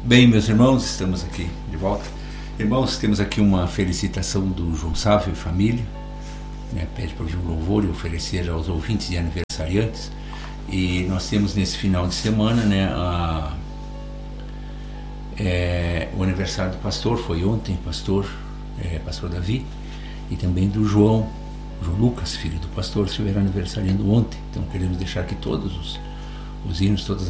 Bem, meus irmãos, estamos aqui de volta. Irmãos, temos aqui uma felicitação do João Sávio e família, né? Pede para ouvir um louvor e oferecer aos ouvintes e aniversariantes. E nós temos nesse final de semana, né, o aniversário do pastor, foi ontem, pastor Davi, e também do João Lucas, filho do pastor, estiveram aniversariando ontem. Então queremos deixar aqui todos os hinos, todas